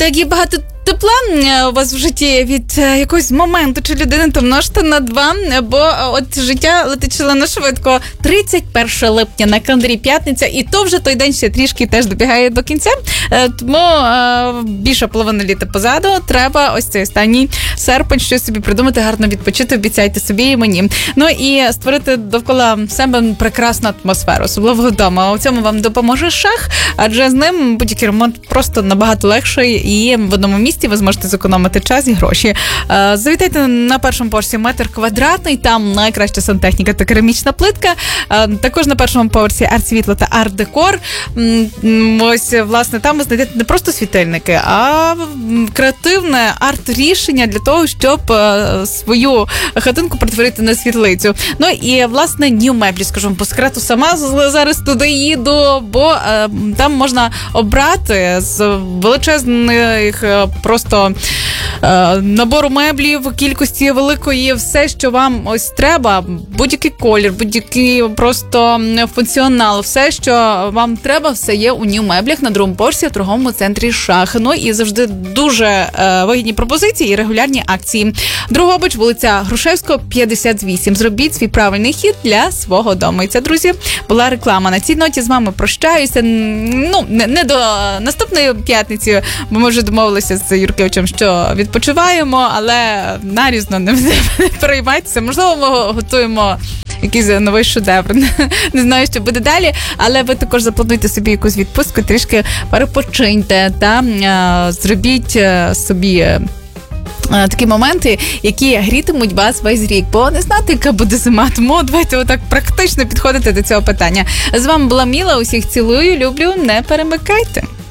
Так є багато тепла у вас в житті від якогось моменту чи людини, то множте на 2, бо от життя летить шалено швидко. 31 липня на календарі п'ятниця, і то вже той день ще трішки теж добігає до кінця. Тому більша половина літа позаду. Треба ось цей останній серпень щось собі придумати, гарно відпочити, обіцяйте собі і мені. Ну і створити довкола себе прекрасну атмосферу, особливо вдома. У цьому вам допоможе шах, адже з ним будь-який ремонт просто набагато легший, і в одному місці ви зможете зекономити час і гроші. Завітайте на першому поверсі метр квадратний, там найкраща сантехніка та керамічна плитка. Також на першому поверсі арт-світло та арт-декор. Ось, власне, там ви знайдете не просто світильники, а креативне арт-рішення для того, щоб свою хатинку перетворити на світлицю. Ну і, власне, New Меблі, скажу вам по секрету, сама зараз туди їду, бо там можна обрати з величезних просто набору меблів, кількості великої, все, що вам ось треба, будь-який колір, будь-який просто функціонал, все, що вам треба, все є у New Меблях на другому поверсі в торговому центрі Шах. Ну і завжди дуже вигідні пропозиції і регулярні акції. Дрогобич, вулиця Грушевського, 58. Зробіть свій правильний хід для свого дому. І це, друзі, була реклама. На цій ноті з вами прощаюся. Ну, не до наступної п'ятниці, бо ми вже домовилися з Юркевичем, що відпочиваємо, але нарізно не переймайтеся. Можливо, ми готуємо якийсь новий шедевр. Не знаю, що буде далі, але ви також заплануйте собі якусь відпустку, трішки перепочиньте та зробіть собі такі моменти, які грітимуть вас весь рік. Бо не знати, яка буде зима, тому давайте отак практично підходити до цього питання. З вами була Міла, усіх цілую, люблю, не перемикайте.